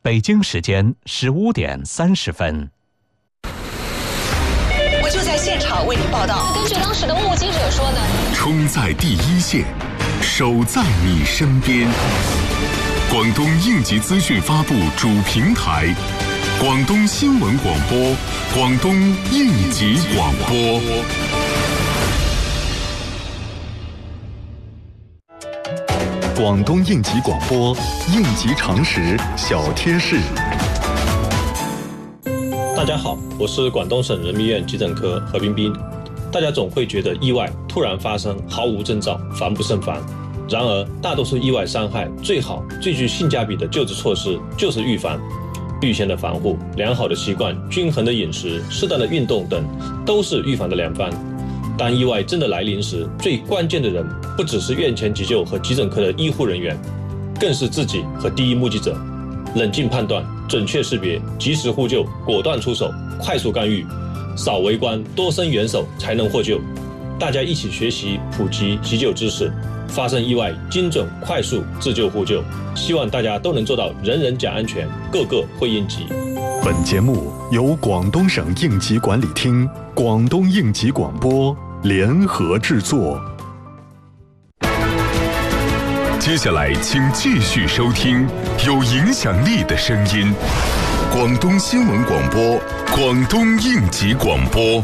北京时间15点30分。 我就在现场为您报道。 根据当时的目击者说呢， 冲在第一线，守在你身边。广东应急资讯发布主平台，广东新闻广播，广东应急广播。广东应急广播，应急常识小贴士。 大家好，我是广东省人民医院急诊科何冰冰。大家总会觉得意外突然发生，毫无征兆，防不胜防。然而，大多数意外伤害最好、最具性价比的救治措施就是预防。预先的防护、良好的习惯、均衡的饮食、适当的运动等，都是预防的良方。当意外真的来临时，最关键的人不只是院前急救和急诊科的医护人员，更是自己和第一目击者。冷静判断，准确识别，及时呼救，果断出手，快速干预，少围观，多伸援手，才能获救。大家一起学习普及急救知识，发生意外精准快速自救呼救。希望大家都能做到人人讲安全，个个会应急。 本节目由广东省应急管理厅、广东应急广播联合制作。接下来请继续收听有影响力的声音，广东新闻广播，广东应急广播。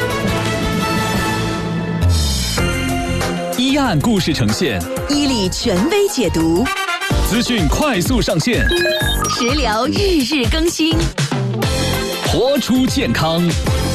一案故事呈现， 伊利权威解读， 资讯快速上线， 食疗日日更新， 活出健康。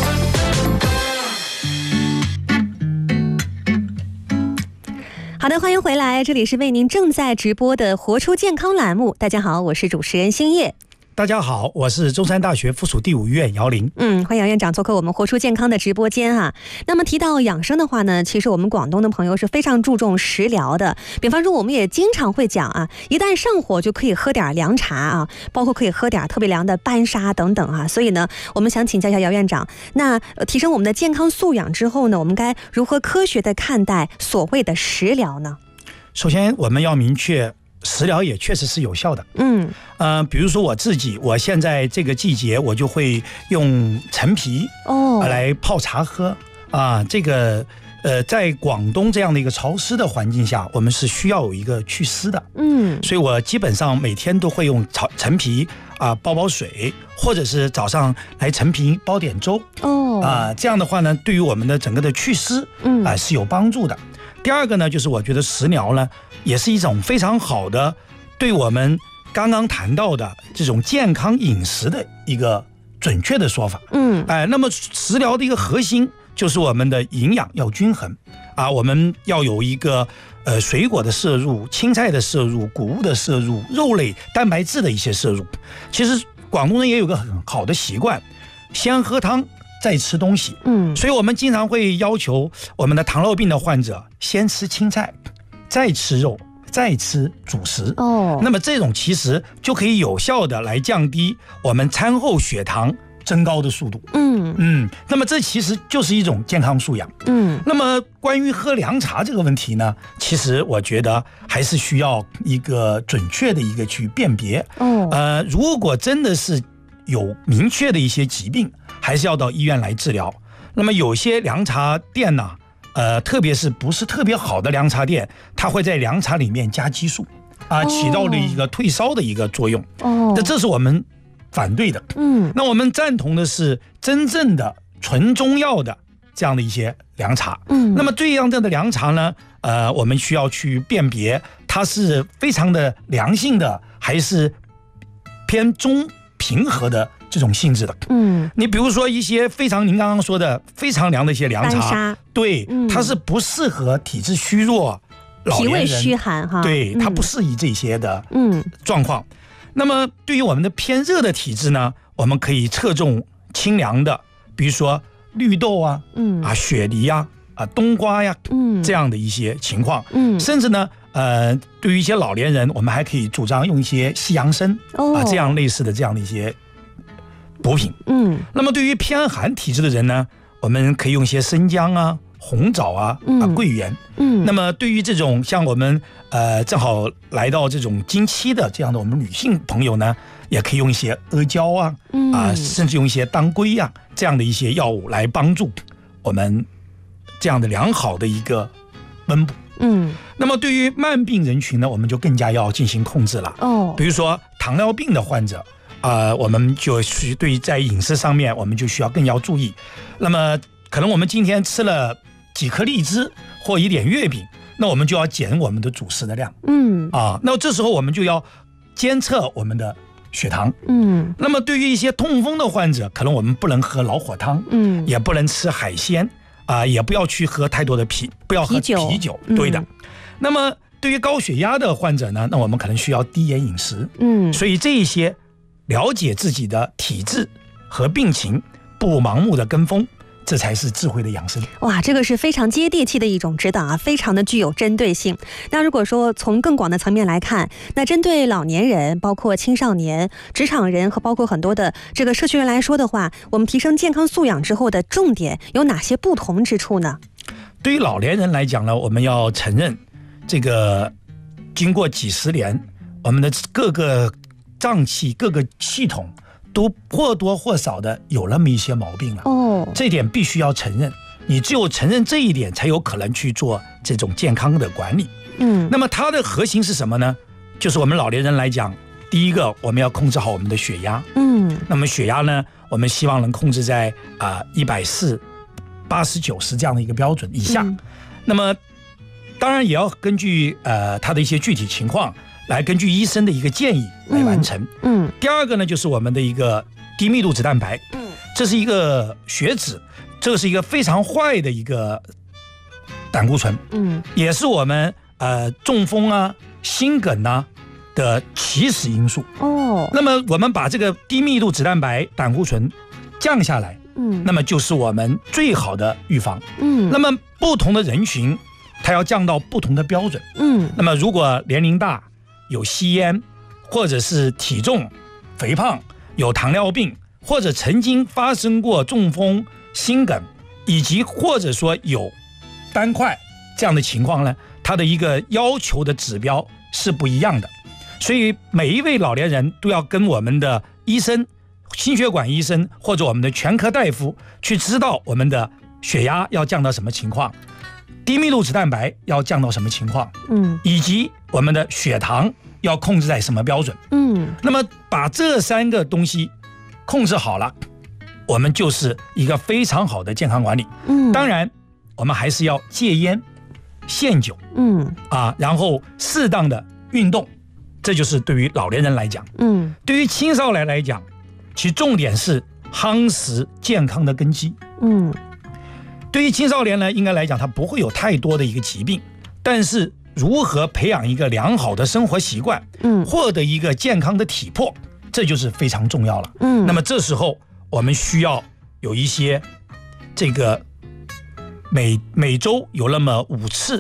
好的，欢迎回来，这里是为您正在直播的活出健康栏目。大家好，我是主持人星夜。 大家好，我是中山大学附属第5医院姚玲。 欢迎姚院长做客我们活出健康的直播间哈。那么提到养生的话呢，其实我们广东的朋友是非常注重食疗的。比方说，我们也经常会讲啊，一旦上火就可以喝点凉茶啊，包括可以喝点特别凉的班沙等等啊。所以呢，我们想请教一下姚院长，那提升我们的健康素养之后呢，我们该如何科学的看待所谓的食疗呢？ 首先，我们要明确，食疗也确实是有效的。比如说我自己，我现在这个季节我就会用陈皮来泡茶喝啊。这个在广东这样的一个潮湿的环境下，我们是需要有一个祛湿的。所以我基本上每天都会用陈皮煲水，或者是早上来陈皮煲点粥这样的话呢，对于我们的整个的祛湿是有帮助的。第二个呢，就是我觉得食疗呢也是一种非常好的对我们刚刚谈到的这种健康饮食的一个准确的说法。那么食疗的一个核心就是我们的营养要均衡我们要有一个水果的摄入、青菜的摄入、谷物的摄入、肉类蛋白质的一些摄入。其实广东人也有个很好的习惯，先喝汤再吃东西。所以我们经常会要求我们的糖尿病的患者先吃青菜，再吃肉，再吃主食。那么这种其实就可以有效的来降低我们餐后血糖增高的速度。那么这其实就是一种健康素养。那么关于喝凉茶这个问题呢，其实我觉得还是需要一个准确的一个去辨别。如果真的是有明确的一些疾病，还是要到医院来治疗。那么有些凉茶店呢，特别是不是特别好的凉茶店，它会在凉茶里面加激素起到了一个退烧的一个作用。那这是我们反对的。那我们赞同的是真正的纯中药的这样的一些凉茶。那么这样的凉茶呢，我们需要去辨别它是非常的凉性的，还是偏中平和的这种性质的。你比如说一些您刚刚说的非常凉的一些凉茶，对，它是不适合体质虚弱、老年人、 脾胃虚寒哈， 对，它不适宜这些的状况。那么对于我们的偏热的体质呢，我们可以侧重清凉的，比如说绿豆雪梨冬瓜这样的一些情况。甚至呢对于一些老年人，我们还可以主张用一些西洋参这样类似的这样的一些补品。那么对于偏寒体质的人呢，我们可以用一些生姜红枣啊、桂圆。那么对于这种像我们正好来到这种经期的这样的我们女性朋友呢，也可以用一些阿胶啊，甚至用一些当归啊这样的一些药物来帮助我们这样的良好的一个温补。那么对于慢病人群呢，我们就更加要进行控制了。比如说糖尿病的患者，我们就对于在饮食上面，我们就需要更要注意。那么可能我们今天吃了几颗荔枝或一点月饼，那我们就要减我们的主食的量。那这时候我们就要监测我们的血糖。那么对于一些痛风的患者，可能我们不能喝老火汤，也不能吃海鲜。也不要去喝太多的不要喝啤酒，对的。那么对于高血压的患者呢，那我们可能需要低盐饮食。所以这一些了解自己的体质和病情，不盲目的跟风，这才是智慧的养生。 哇，这个是非常接地气的一种指导啊，非常的具有针对性。那如果说从更广的层面来看，那针对老年人、包括青少年、职场人和包括很多的这个社区人来说的话，我们提升健康素养之后的重点有哪些不同之处呢？ 对于老年人来讲呢，我们要承认，这个经过几十年，我们的各个脏器、各个系统都或多或少的有那么一些毛病了。这一点必须要承认。你只有承认这一点，才有可能去做这种健康的管理。那么它的核心是什么呢？就是我们老年人来讲，第一个我们要控制好我们的血压。那么血压呢，我们希望能控制在140、80、90这样的一个标准以下。那么当然也要根据它的一些具体情况来根据医生的一个建议来完成。第二个呢，就是我们的一个低密度脂蛋白。这是一个血脂，这个是一个非常坏的一个胆固醇。也是我们中风啊、心梗啊的起始因素。那么我们把这个低密度脂蛋白胆固醇降下来，那么就是我们最好的预防。那么不同的人群，它要降到不同的标准。那么如果年龄大、有吸烟，或者是体重肥胖、有糖尿病，或者曾经发生过中风、心梗，以及或者说有斑块这样的情况呢，它的一个要求的指标是不一样的。所以每一位老年人都要跟我们的医生、心血管医生或者我们的全科大夫去知道我们的血压要降到什么情况，低密度脂蛋白要降到什么情况，以及我们的血糖要控制在什么标准。那么把这3个东西控制好了，我们就是一个非常好的健康管理。当然我们还是要戒烟、限酒，然后适当的运动，这就是对于老年人来讲。对于青少年来讲，其重点是夯实健康的根基。对于青少年呢，应该来讲他不会有太多的一个疾病，但是如何培养一个良好的生活习惯，获得一个健康的体魄，这就是非常重要了。那么这时候我们需要有一些这个每周有那么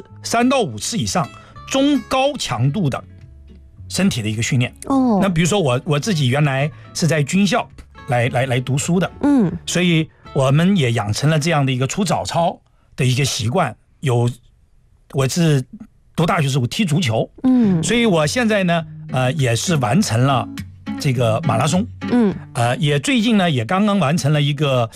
3到5次以上中高强度的身体的一个训练。那比如说我自己原来是在军校来读书的，所以我们也养成了这样的一个出早操的一个习惯。我是读大学时候踢足球，所以我现在呢也是完成了这个马拉松，也最近呢也刚刚完成了一个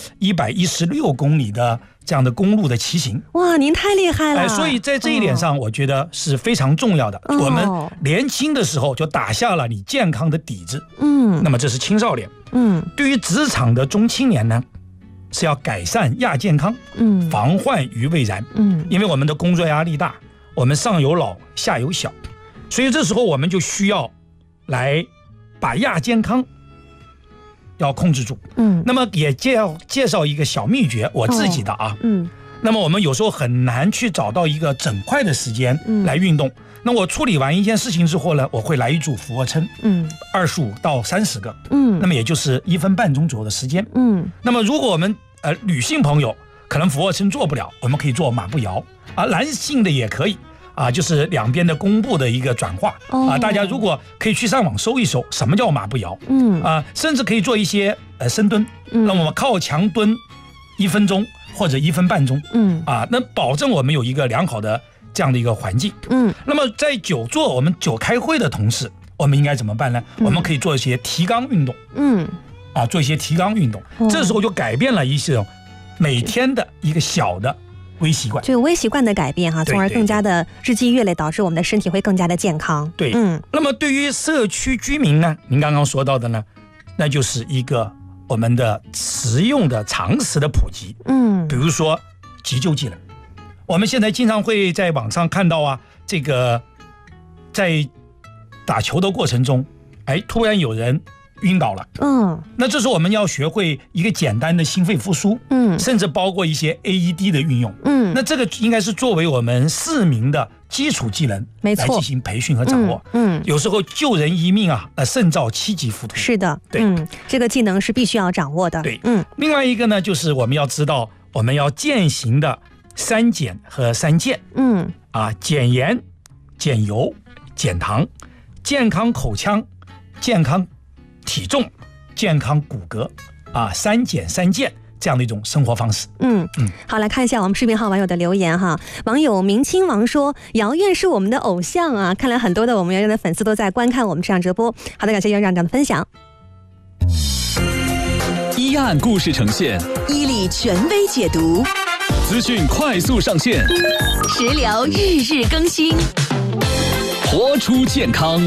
116公里的这样的公路的骑行。 哇，您太厉害了！ 所以在这一点上，我觉得是非常重要的。我们年轻的时候就打下了你健康的底子。那么这是青少年。对于职场的中青年呢，是要改善亚健康，防患于未然。因为我们的工作压力大，我们上有老下有小，所以这时候我们就需要来把亚健康要控制住。那么也介绍一个小秘诀，我自己的啊。那么我们有时候很难去找到一个整块的时间来运动。那我处理完一件事情之后呢，我会来一组俯卧撑，25到30个，那么也就是1分半钟左右的时间。那么如果我们女性朋友可能俯卧撑做不了，我们可以做马步摇男性的也可以就是两边的弓步的一个转化大家如果可以去上网搜一搜什么叫马步摇，甚至可以做一些深蹲，那我们靠墙蹲1分钟或者1分半钟，那保证我们有一个良好的这样的一个环境。那么在久坐我们久开会的同时，我们应该怎么办呢？我们可以做一些提肛运动，做一些提肛运动，这时候就改变了一些每天的一个小的微习惯， 这个微习惯的改变哈，从而更加的日积月累，导致我们的身体会更加的健康。 对，那么对于社区居民呢，您刚刚说到的呢，那就是一个我们的实用的常识的普及。比如说急救技能，我们现在经常会在网上看到这个在打球的过程中，突然有人晕倒了，那这时候我们要学会一个简单的心肺复苏，甚至包括一些 AED 的运用，那这个应该是作为我们市民的基础技能来进行培训和掌握，有时候救人一命胜造7级浮屠。 是的， 对， 这个技能是必须要掌握的。 对，另外一个呢，就是我们要知道我们要践行的3减和3健，减盐、减油、减糖，健康口腔，健康体重，健康骨骼，3减3健这样的一种生活方式。 好，来看一下我们视频号网友的留言哈。网友明清王说：“姚院是我们的偶像啊！”看来很多的我们姚院的粉丝都在观看我们这场直播。好的，感谢姚院长的分享。 一案故事呈现， 伊利权威解读， 资讯快速上线， 食疗日日更新， 活出健康。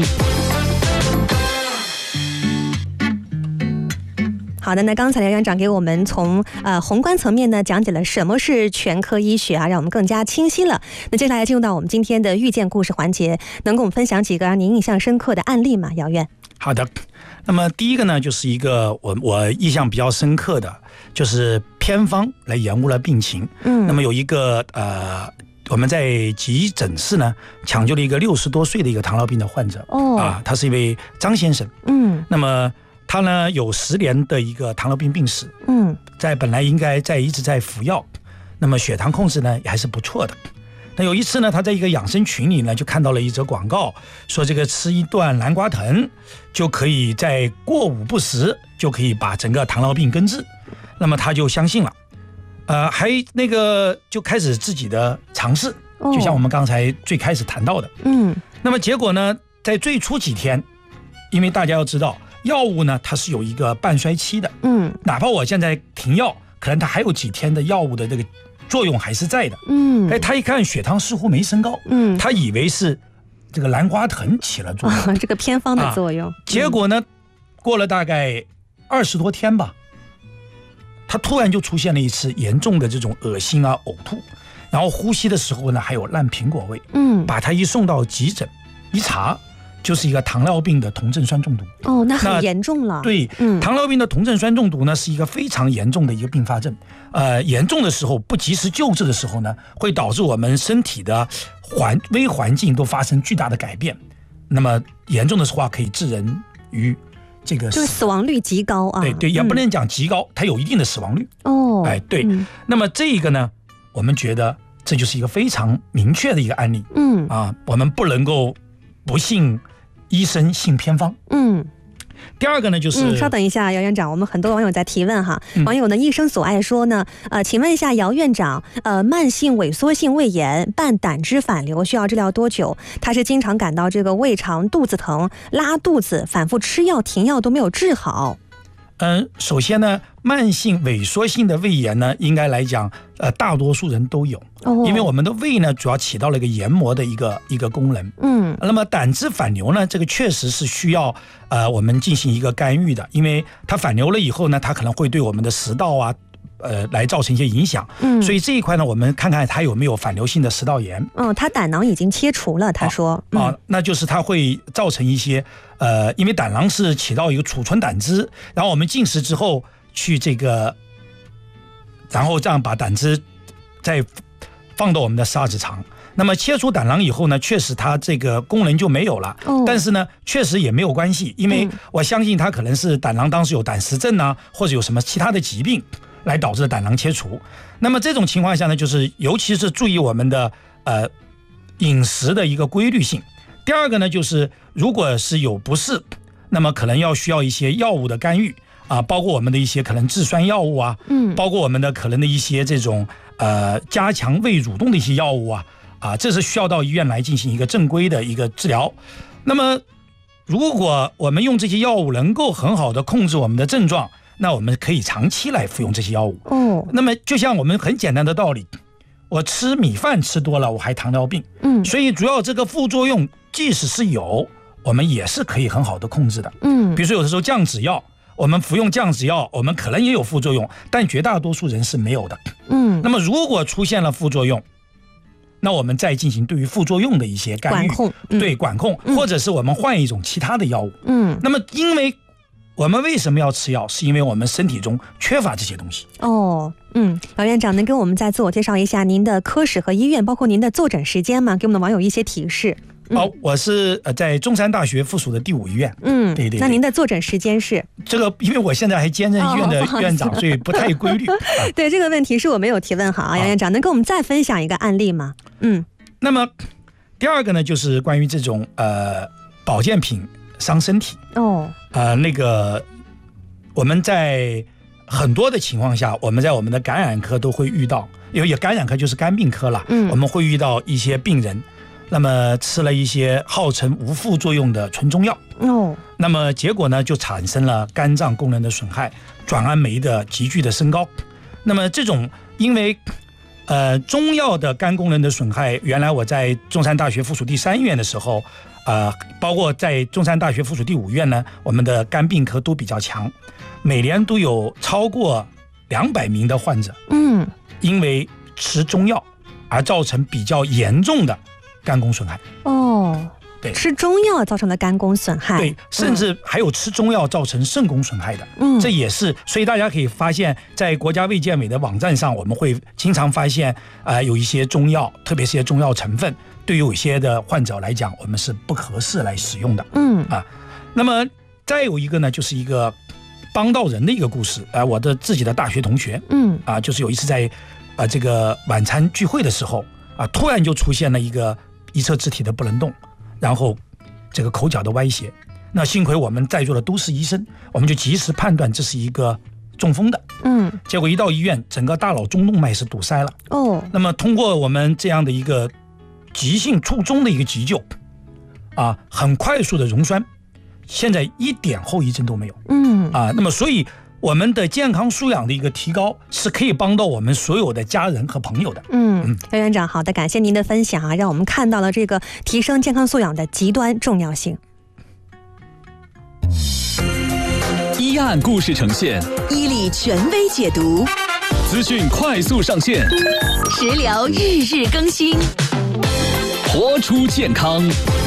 好的，那刚才姚院长给我们从宏观层面呢讲解了什么是全科医学让我们更加清晰了。那接下来进入到我们今天的遇见故事环节，能跟我们分享几个让您印象深刻的案例吗？姚院。 好的，那么第一个呢，就是一个我印象比较深刻的，就是偏方来延误了病情。那么有一个我们在急诊室呢抢救了一个60多岁的一个糖尿病的患者，他是一位张先生。那么他呢有10年的一个糖尿病病史，本来应该一直在服药，那么血糖控制呢也还是不错的。那有一次呢，他在一个养生群里呢就看到了一则广告，说这个吃一段南瓜藤就可以在过午不食就可以把整个糖尿病根治，那么他就相信了，还就开始自己的尝试，就像我们刚才最开始谈到的。那么结果呢，在最初几天，因为大家要知道药物呢它是有一个半衰期的，哪怕我现在停药，可能它还有几天的药物的这个作用还是在的。他一看血糖似乎没升高，他以为是这个南瓜藤起了作用， 这个偏方的作用。 结果呢，过了大概20多天吧，他突然就出现了一次严重的这种恶心呕吐，然后呼吸的时候呢还有烂苹果味。把他一送到急诊一查，就是一个糖尿病的酮症酸中毒。 那很严重了。对， 糖尿病的酮症酸中毒呢是一个非常严重的一个并发症。严重的时候不及时救治的时候呢，会导致我们身体的微环境都发生巨大的改变。那么严重的话可以致人于这个就是死亡率极高啊。 对，也不能讲极高，它有一定的死亡率。对。那么这个呢，我们觉得这就是一个非常明确的一个案例。我们不能够不信医生信偏方。第二个呢，就是稍等一下，姚院长，我们很多网友在提问哈。网友呢一生所爱说呢，请问一下姚院长，慢性萎缩性胃炎伴胆汁反流需要治疗多久？他是经常感到这个胃肠肚子疼、拉肚子，反复吃药停药都没有治好。 首先呢，慢性萎缩性的胃炎呢，应该来讲，大多数人都有，因为我们的胃呢，主要起到了一个研磨的一个功能。那么胆汁反流呢，这个确实是需要我们进行一个干预的，因为它反流了以后呢，它可能会对我们的食道来造成一些影响。所以这一块呢，我们看看它有没有反流性的食道炎。 他胆囊已经切除了，他说。 那就是它会造成一些因为胆囊是起到一个储存胆汁，然后我们进食之后去然后这样把胆汁再放到我们的十二指肠。那么切除胆囊以后呢，确实它这个功能就没有了。但是呢，确实也没有关系，因为我相信它可能是胆囊当时有胆石症或者有什么其他的疾病来导致胆囊切除。那么这种情况下呢，就是尤其是注意我们的饮食的一个规律性。第二个呢，就是如果是有不适，那么可能需要一些药物的干预， 包括我们的一些可能制酸药物啊，包括我们的可能的一些这种加强胃蠕动的一些药物啊，这是需要到医院来进行一个正规的一个治疗。那么如果我们用这些药物能够很好的控制我们的症状，那我们可以长期来服用这些药物。那么就像我们很简单的道理，我吃米饭吃多了我还糖尿病，所以主要这个副作用即使是有，我们也是可以很好的控制的。比如说有的时候降脂药，我们服用降脂药，我们可能也有副作用，但绝大多数人是没有的。那么如果出现了副作用，那我们再进行对于副作用的一些干预，管控，或者是我们换一种其他的药物。那么因为我们为什么要吃药，是因为我们身体中缺乏这些东西。 姚院长能跟我们再自我介绍一下您的科室和医院，包括您的坐诊时间吗？给我们的网友一些提示。 我是在中山大学附属的第5医院。对。 那您的坐诊时间是？ 这个因为我现在还兼任医院的院长，所以不太规律。 对，这个问题是我没有提问好啊，姚院长能跟我们再分享一个案例吗？ 那么第二个呢，就是关于这种保健品伤身体。那个我们在很多的情况下，我们在我们的感染科都会遇到，因为感染科就是肝病科了。我们会遇到一些病人，那么吃了一些号称无副作用的纯中药，那么结果呢就产生了肝脏功能的损害，转氨酶的急剧的升高。那么这种因为中药的肝功能的损害，原来我在中山大学附属第3医院的时候，包括在中山大学附属第5医院呢，我们的肝病科都比较强，每年都有超过200名的患者，因为吃中药而造成比较严重的肝功损害。对， 吃中药造成的肝功损害， 对，甚至还有吃中药造成肾功损害的。这也是，所以大家可以发现，在国家卫健委的网站上，我们会经常发现，有一些中药，特别是一些中药成分，对于有一些的患者来讲，我们是不合适来使用的。那么再有一个呢，就是一个帮到人的一个故事。我的自己的大学同学，就是有一次在这个晚餐聚会的时候，突然就出现了一个一侧肢体的不能动，然后这个口角的歪斜。那幸亏我们在座的都是医生，我们就及时判断这是一个中风的。结果一到医院，整个大脑中动脉是堵塞了。那么通过我们这样的一个急性卒中的一个急救，很快速的溶栓，现在一点后遗症都没有。那么所以我们的健康素养的一个提高，是可以帮到我们所有的家人和朋友的。 姚院长，好的，感谢您的分享啊，让我们看到了这个提升健康素养的极端重要性。 医案故事呈现， 医理权威解读， 资讯快速上线， 食疗日日更新， 活出健康。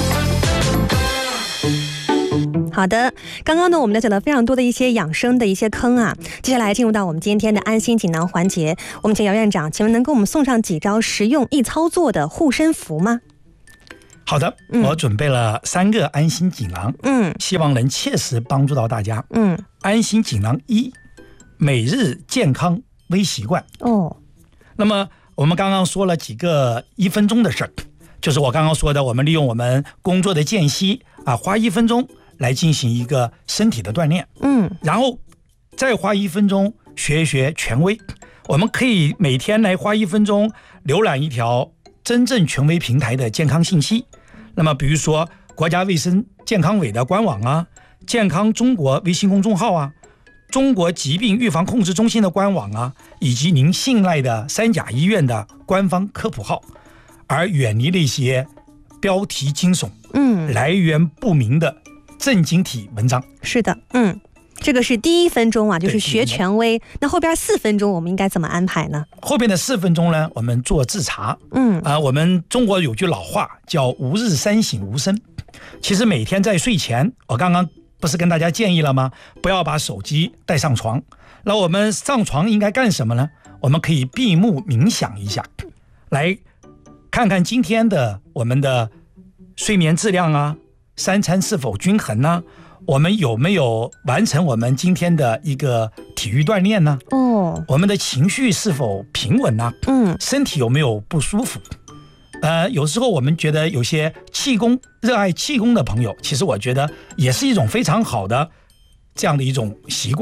好的，刚刚呢我们了解了非常多的一些养生的一些坑啊，接下来进入到我们今天的安心锦囊环节，我们请姚院长，请问能给我们送上几招实用易操作的护身符吗？ 好的，我准备了3个安心锦囊，希望能切实帮助到大家。安心锦囊1，每日健康微习惯。那么我们刚刚说了几个1分钟的事儿，就是我刚刚说的，我们利用我们工作的间隙花1分钟来进行一个身体的锻炼，然后再花1分钟学一学权威。我们可以每天来花1分钟浏览一条真正权威平台的健康信息。那么比如说国家卫生健康委的官网健康中国微信公众号中国疾病预防控制中心的官网以及您信赖的3甲医院的官方科普号，而远离那些标题惊悚、来源不明的正经体文章。 是的，这个是第1分钟就是学权威。那后边4分钟我们应该怎么安排呢？ 后边的4分钟呢，我们做自查。我们中国有句老话叫吾日三省吾身。其实每天在睡前，我刚刚不是跟大家建议了吗？不要把手机带上床。那我们上床应该干什么呢？我们可以闭目冥想一下，来看看今天的我们的睡眠质量3餐是否均衡我们有没有完成我们今天的一个体育锻炼呢？我们的情绪是否平稳呢？身体有没有不舒服？有时候我们觉得有些气功、热爱气功的朋友，其实我觉得也是一种非常好的这样的一种习惯。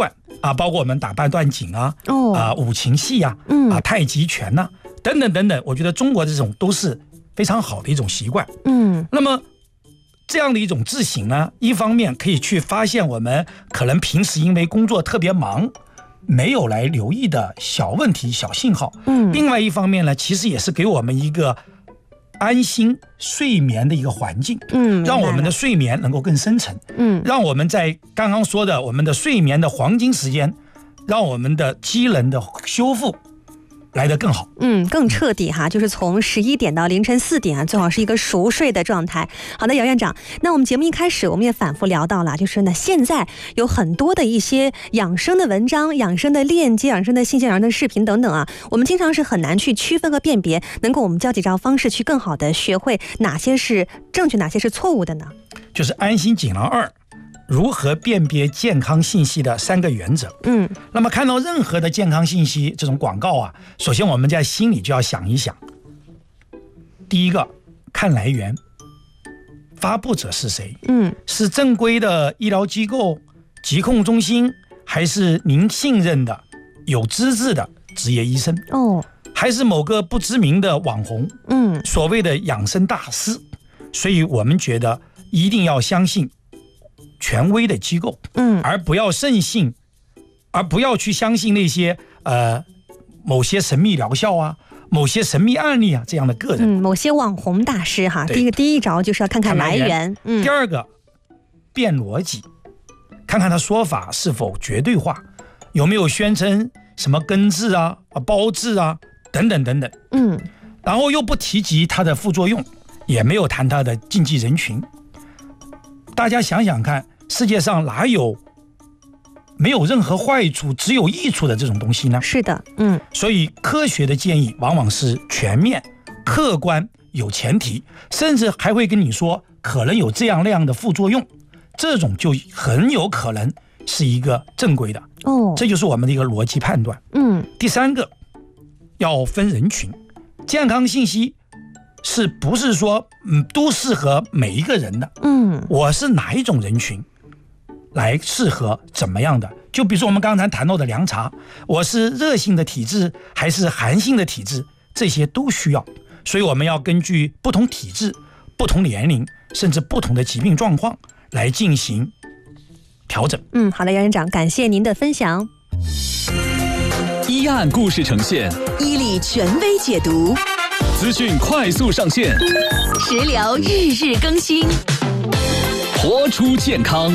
包括我们打八段锦五禽戏太极拳等等等等，我觉得中国这种都是非常好的一种习惯。那么这样的一种自省呢，一方面可以去发现我们可能平时因为工作特别忙没有来留意的小问题、小信号。另外一方面呢，其实也是给我们一个安心睡眠的一个环境，让我们的睡眠能够更深沉，让我们在刚刚说的我们的睡眠的黄金时间，让我们的机能的修复来得更好， 更彻底哈，就是从11点到凌晨4点最好是一个熟睡的状态。好的，姚院长，那我们节目一开始我们也反复聊到了，就是呢，现在有很多的一些养生的文章、养生的链接、养生的信息、养生的视频等等啊，我们经常是很难去区分和辨别，能够我们教几招方式去更好的学会哪些是正确，哪些是错误的呢？ 就是安心锦囊2。如何辨别健康信息的3个原则。那么看到任何的健康信息这种广告首先我们在心里就要想一想，第一个，看来源，发布者是谁？是正规的医疗机构、疾控中心，还是您信任的有资质的职业医生？还是某个不知名的网红？所谓的养生大师。所以我们觉得一定要相信权威的机构，而不要慎信，而不要去相信那些某些神秘疗效某些神秘案例这样的个人， 某些网红大师哈。第一招就是要看看来源。 第二个，辨逻辑，看看他说法是否绝对化，有没有宣称什么根治包治等等等等。然后又不提及它的副作用，也没有谈它的禁忌人群。大家想想看，世界上哪有没有任何坏处只有益处的这种东西呢？ 是的， 所以科学的建议往往是全面、客观、有前提，甚至还会跟你说可能有这样那样的副作用，这种就很有可能是一个正规的。这就是我们的一个逻辑判断。第三个，要分人群，健康信息是不是说都适合每一个人的？我是哪一种人群来适合怎么样的？就比如说我们刚才谈到的凉茶，我是热性的体质还是寒性的体质，这些都需要。所以我们要根据不同体质、不同年龄，甚至不同的疾病状况来进行调整。 好的，姚院长，感谢您的分享。 一案故事呈现， 伊利权威解读， 资讯快速上线， 食疗日日更新， 活出健康。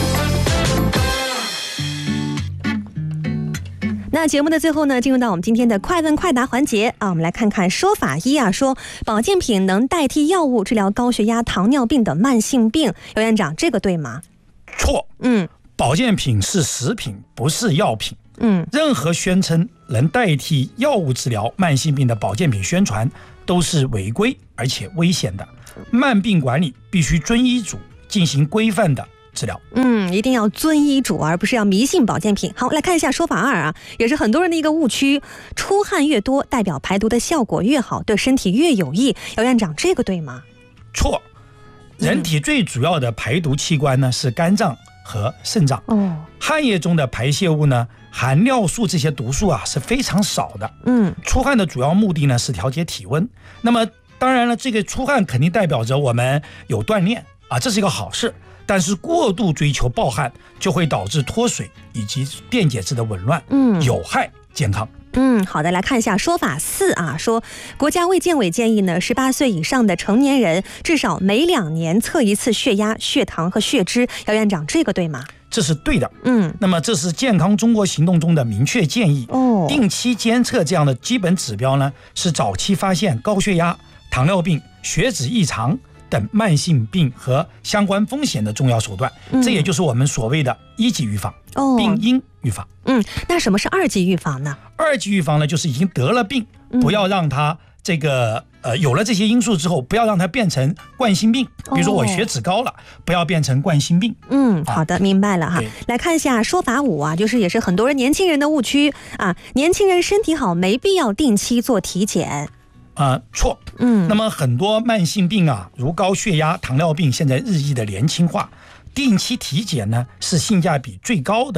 那节目的最后呢，进入到我们今天的快问快答环节我们来看看说法一说保健品能代替药物治疗高血压、糖尿病等慢性病，姚院长，这个对吗？ 错。保健品是食品，不是药品。任何宣称能代替药物治疗慢性病的保健品宣传都是违规而且危险的。慢病管理必须遵医嘱进行规范的治疗。 一定要遵医嘱，而不是要迷信保健品。好，来看一下说法2也是很多人的一个误区，出汗越多代表排毒的效果越好，对身体越有益。姚院长，这个对吗？ 错。人体最主要的排毒器官呢是肝脏和肾脏。汗液中的排泄物呢含尿素这些毒素是非常少的。出汗的主要目的呢是调节体温。那么当然了，这个出汗肯定代表着我们有锻炼这是一个好事。但是过度追求暴汗就会导致脱水以及电解质的紊乱，有害健康。 好的，来看一下说法4说国家卫健委建议呢，18岁以上的成年人至少每2年测一次血压、血糖和血脂。姚院长，这个对吗？ 这是对的。那么这是健康中国行动中的明确建议。定期监测这样的基本指标呢，是早期发现高血压、糖尿病、血脂异常等慢性病和相关风险的重要手段。这也就是我们所谓的1级预防，病因预防。 那什么是2级预防呢 ？2级预防呢，就是已经得了病，不要让它这个有了这些因素之后，不要让它变成冠心病。比如说我血脂高了，不要变成冠心病。 好的，明白了哈。来看一下说法5就是也是很多人年轻人的误区年轻人身体好，没必要定期做体检。 错。那么很多慢性病如高血压、糖尿病，现在日益的年轻化，定期体检呢是性价比最高的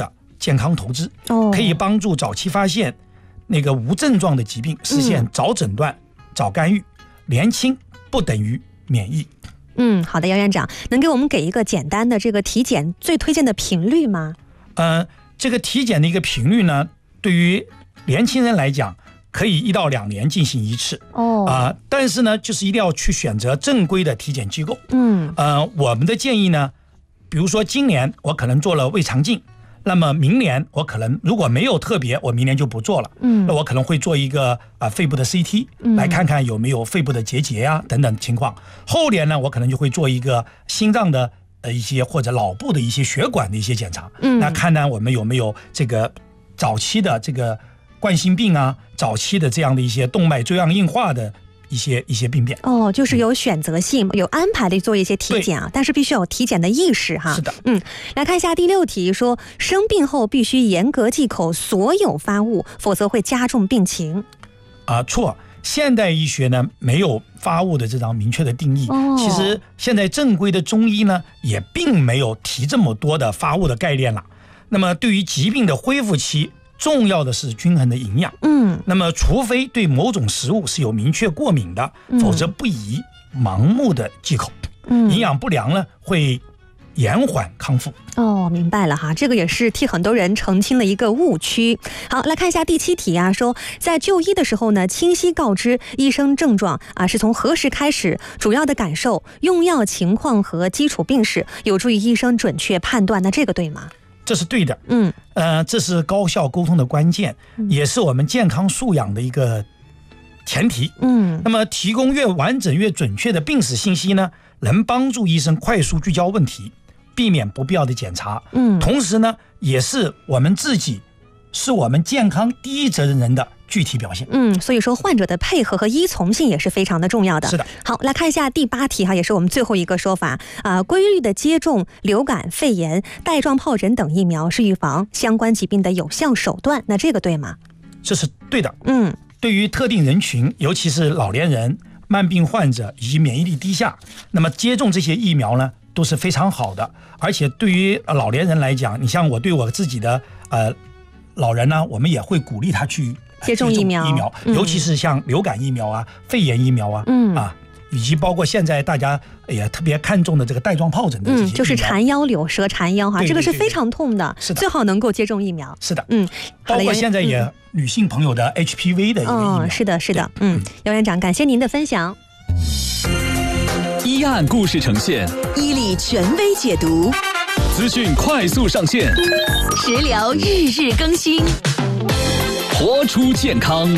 健康投资，可以帮助早期发现那个无症状的疾病，实现早诊断、早干预。年轻不等于免疫。 好的，姚院长，能给我们给一个简单的这个体检最推荐的频率吗？ 这个体检的一个频率呢，对于年轻人来讲，可以1到2年进行一次。但是呢，就是一定要去选择正规的体检机构。我们的建议呢，比如说今年我可能做了胃肠镜，那么明年我可能如果没有特别，我明年就不做了。那我可能会做一个肺部的 CT，来看看有没有肺部的结节啊等等情况。后年呢，我可能就会做一个心脏的一些或者脑部的一些血管的一些检查。那看看我们有没有这个早期的这个冠心病啊，早期的这样的一些动脉粥样硬化的一些病变。 就是有选择性、有安排的做一些体检啊，但是必须有体检的意识哈。 是的。 来看一下第6题，说生病后必须严格忌口所有发物，否则会加重病情。 错，现代医学呢没有发物的这张明确的定义。其实现在正规的中医呢也并没有提这么多的发物的概念了。那么对于疾病的恢复期，重要的是均衡的营养。那么除非对某种食物是有明确过敏的，否则不宜盲目的忌口。营养不良呢会延缓康复。 明白了哈，这个也是替很多人澄清了一个误区。好，来看一下第7题啊，说在就医的时候呢，清晰告知医生症状是从何时开始，主要的感受、用药情况和基础病史，有助于医生准确判断。那这个对吗？ 这是对的。这是高效沟通的关键，也是我们健康素养的一个前提。那么提供越完整越准确的病史信息呢，能帮助医生快速聚焦问题，避免不必要的检查。同时呢，也是我们自己是我们健康第一责任人的具体表现。 所以说患者的配合和依从性也是非常的重要的。 是的。 好，来看一下第8题哈，也是我们最后一个说法规律的接种流感、肺炎、带状疱疹等疫苗是预防相关疾病的有效手段。那这个对吗？ 这是对的。对于特定人群，尤其是老年人、慢病患者以及免疫力低下，那么接种这些疫苗呢都是非常好的。而且对于老年人来讲，你像我对我自己的老人呢，我们也会鼓励他去接种疫苗， 尤其是像流感疫苗啊、肺炎疫苗啊，以及包括现在大家也特别看重的这个带状疱疹的这些疫苗， 就是缠腰柳舌缠腰哈，这个是非常痛的， 是的， 最好能够接种疫苗。 是的。包括现在也女性朋友的 HPV 的一个疫苗。 是的，是的。姚院长，感谢您的分享。 医案故事呈现， 医理权威解读， 资讯快速上线， 食疗日日更新， 活出健康。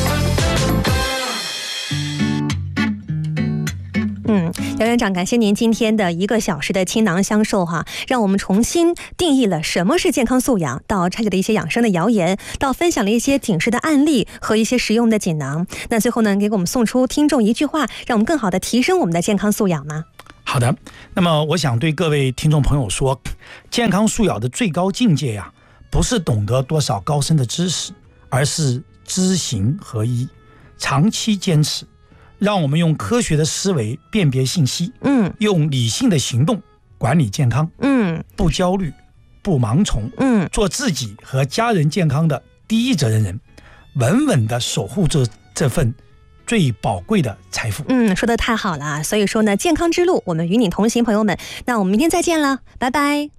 姚院长，感谢您今天的1个小时的倾囊相授哈，让我们重新定义了什么是健康素养，到拆解了一些养生的谣言，到分享了一些警示的案例和一些实用的锦囊。那最后呢，给我们送出听众一句话，让我们更好的提升我们的健康素养吗？ 好的，那么我想对各位听众朋友说，健康素养的最高境界呀，不是懂得多少高深的知识，而是知行合一，长期坚持。让我们用科学的思维辨别信息，用理性的行动管理健康，不焦虑，不盲从，做自己和家人健康的第一责任人，稳稳地守护着这份最宝贵的财富。 说得太好了，所以说呢，健康之路我们与你同行，朋友们，那我们明天再见了，拜拜。